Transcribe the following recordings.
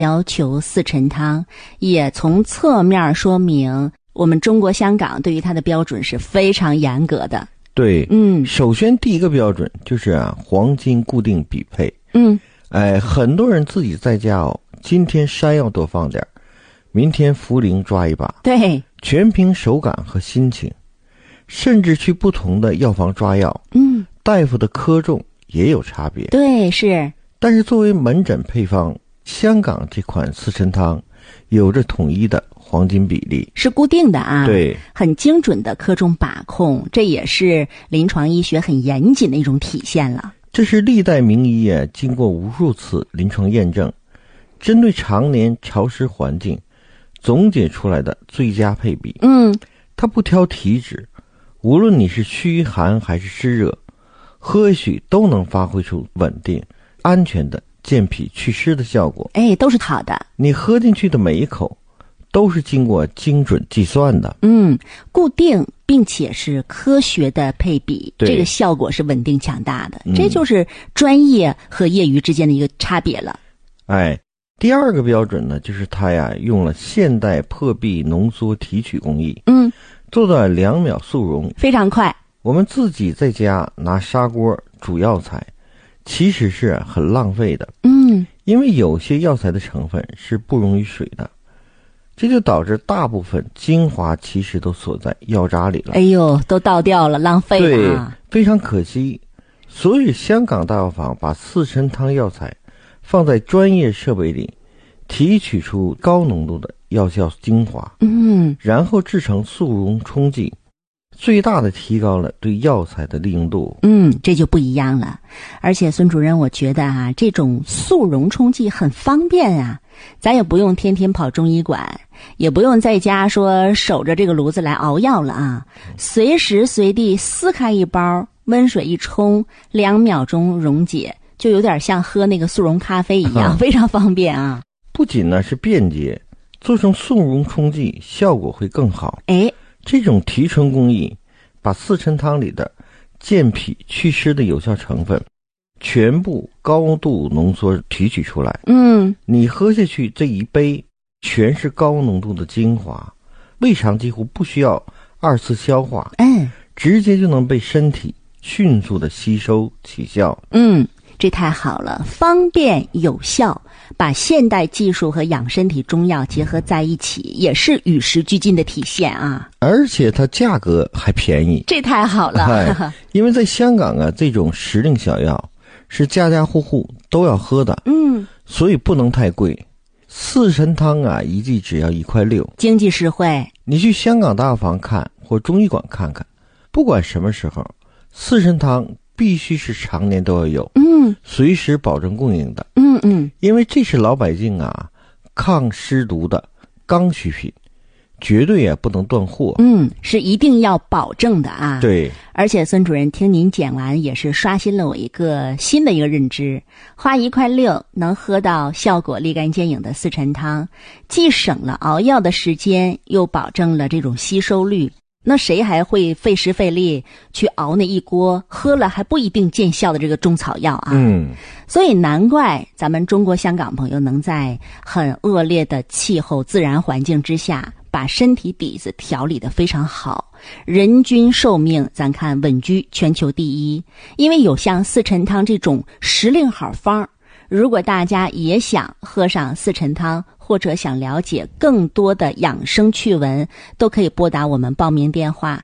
要求四陈汤，也从侧面说明我们中国香港对于它的标准是非常严格的。 对，首先第一个标准就是黄金固定比配。很多人自己在家今天山药多放点，明天茯苓抓一把， 对， 全凭手感和心情，甚至去不同的药房抓药，大夫的科重也有差别。 对，是。 但是作为门诊配方，香港这款四陈汤有着统一的黄金比例， 是固定的啊， 对， 很精准的科重把控，这也是临床医学很严谨的一种体现了。 这是历代名医经过无数次临床验证，针对常年潮湿环境总结出来的最佳配比。它不挑体质，无论你是虚寒还是湿热，喝下去都能发挥出稳定安全的健脾祛湿的效果。 都是好的。 你喝进去的每一口都是经过精准计算的。 固定并且是科学的配比，这个效果是稳定强大的。这就是专业和业余之间的一个差别了。 第二个标准呢，就是它用了现代破壁浓缩提取工艺，做到2秒速溶， 非常快。 我们自己在家拿砂锅煮药材，其实是很浪费的。因为有些药材的成分是不溶于水的，这就导致大部分精华其实都锁在药渣里了。 都倒掉了，浪费了。 对，非常可惜。所以香港大药房把四陈汤药材放在专业设备里，提取出高浓度的药效精华，然后制成速溶冲剂，最大的提高了对药材的利用度。 这就不一样了。而且孙主任，我觉得这种速溶冲剂很方便啊，咱也不用天天跑中医馆，也不用在家说守着这个炉子来熬药了啊，随时随地撕开一包，温水一冲，2秒钟溶解，就有点像喝那个速溶咖啡一样，非常方便啊。 不仅呢是便捷，做成速溶冲剂效果会更好。这种提纯工艺把四陈汤里的健脾祛湿的有效成分全部高度浓缩提取出来。你喝下去这一杯全是高浓度的精华，胃肠几乎不需要2次消化，直接就能被身体迅速的吸收起效。 这太好了，方便有效，把现代技术和养身体中药结合在一起，也是与时俱进的体现啊！ 而且它价格还便宜， 这太好了。 因为在香港这种时令小药是家家户户都要喝的，所以不能太贵。四陈汤一剂只要1.6块， 经济实惠。 你去香港大药房看或中医馆看看，不管什么时候，四陈汤必须是常年都要有，随时保证供应的。因为这是老百姓抗湿毒的刚需品，绝对也不能断货。是一定要保证的啊。对。 而且孙主任听您讲完，也是刷新了我一个新的一个认知，花1.6块能喝到效果立竿见影的四陈汤，既省了熬药的时间，又保证了这种吸收率。那谁还会费时费力去熬那一锅喝了还不一定见效的这个中草药啊？所以难怪咱们中国香港朋友能在很恶劣的气候自然环境之下，把身体底子调理得非常好，人均寿命咱看稳居全球第一。因为有像四陈汤这种时令好方，如果大家也想喝上四陈汤，或者想了解更多的养生趣闻，都可以拨打我们报名电话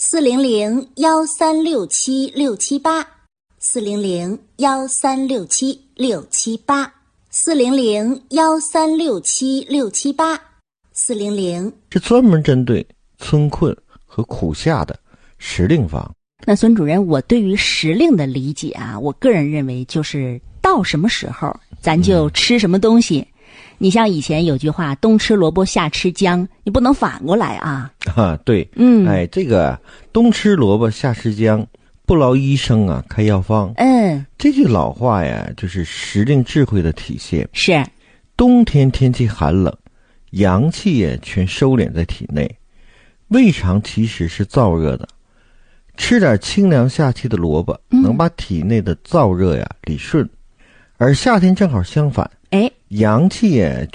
400-136-7678，400-136-7678，400是专门针对春困和苦夏的时令方。 那孙主任，我对于时令的理解我个人认为就是到什么时候咱就吃什么东西。你像以前有句话，冬吃萝卜夏吃姜，你不能反过来啊。 对。这个冬吃萝卜夏吃姜，不劳医生开药方。这句老话就是时令智慧的体现。 是。 冬天天气寒冷，阳气全收敛在体内，胃肠其实是燥热的，吃点清凉下气的萝卜，能把体内的燥热理顺。而夏天正好相反， 阳气